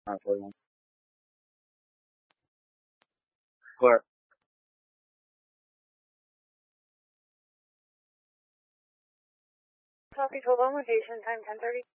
41. Clear. Copy 12 on location, time 10:30.